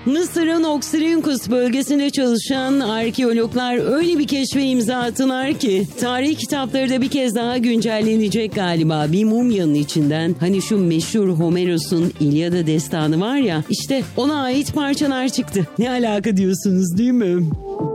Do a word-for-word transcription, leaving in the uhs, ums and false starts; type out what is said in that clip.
Mısır'ın Oxyrhynchus bölgesinde çalışan arkeologlar öyle bir keşfe imza attılar ki tarih kitapları da bir kez daha güncellenecek galiba. Bir mumyanın içinden hani şu meşhur Homeros'un İlyada destanı var ya, işte ona ait parçalar çıktı. Ne alaka diyorsunuz değil mi?